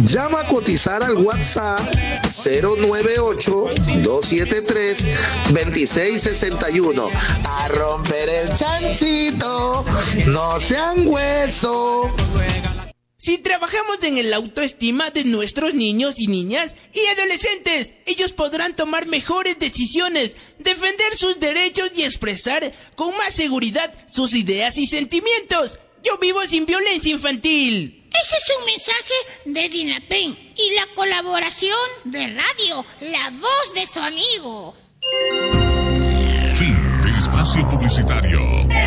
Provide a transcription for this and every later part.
Llama a cotizar al WhatsApp 098-273-2661. A romper el chanchito, no sean hueso. Si trabajamos en el autoestima de nuestros niños y niñas y adolescentes, ellos podrán tomar mejores decisiones, defender sus derechos y expresar con más seguridad sus ideas y sentimientos. Yo vivo sin violencia infantil. Este es un mensaje de Dinapen y la colaboración de Radio La Voz de su amigo. Fin de espacio publicitario.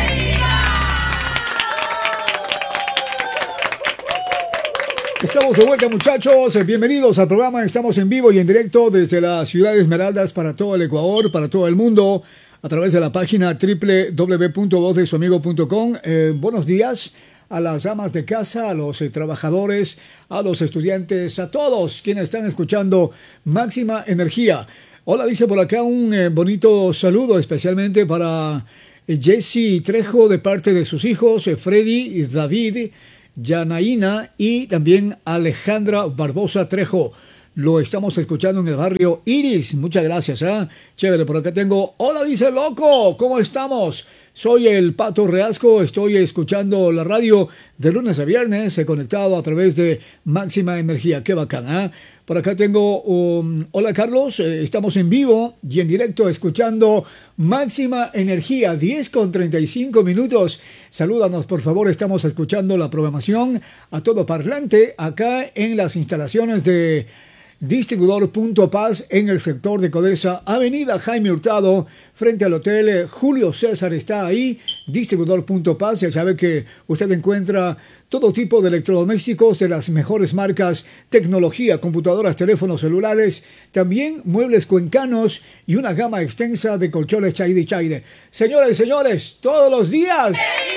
Estamos de vuelta, muchachos, bienvenidos al programa. Estamos en vivo y en directo desde la ciudad de Esmeraldas para todo el Ecuador, para todo el mundo, a través de la página www.vozdesuamigo.com. Buenos días a las amas de casa, a los trabajadores, a los estudiantes, a todos quienes están escuchando Máxima Energía. Hola, dice por acá un bonito saludo especialmente para Jesse Trejo de parte de sus hijos, Freddy, David, Yanaína y también Alejandra Barbosa Trejo. Lo estamos escuchando en el barrio Iris. Muchas gracias, chévere. Por acá tengo, hola, dice Loco, ¿cómo estamos? Soy el Pato Reasco, estoy escuchando la radio de lunes a viernes, conectado a través de Máxima Energía. Qué bacán, Por acá tengo, hola Carlos, estamos en vivo y en directo escuchando Máxima Energía, 10:35. Salúdanos, por favor, estamos escuchando la programación a todo parlante acá en las instalaciones de Distribuidor Punto Paz en el sector de Codesa, Avenida Jaime Hurtado, frente al Hotel Julio César está ahí, Distribuidor Punto Paz. Ya sabe que usted encuentra todo tipo de electrodomésticos de las mejores marcas, tecnología, computadoras, teléfonos celulares, también muebles cuencanos y una gama extensa de colchones Chaide. Señoras y señores, todos los días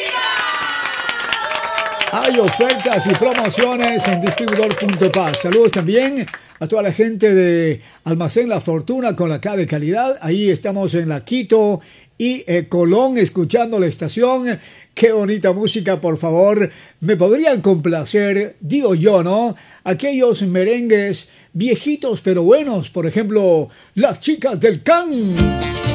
hay ofertas y promociones en Distribuidor Punto Paz. Saludos también a toda la gente de Almacén La Fortuna con la K de calidad. Ahí estamos en La Quito y Colón escuchando la estación. Qué bonita música, por favor. Me podrían complacer, digo yo, ¿no? Aquellos merengues viejitos pero buenos. Por ejemplo, Las Chicas del Can.